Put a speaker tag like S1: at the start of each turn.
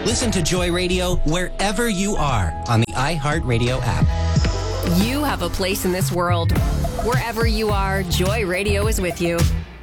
S1: Listen to Joy Radio wherever you are on the iHeartRadio app.
S2: You have a place in this world. Wherever you are, Joy Radio is with you.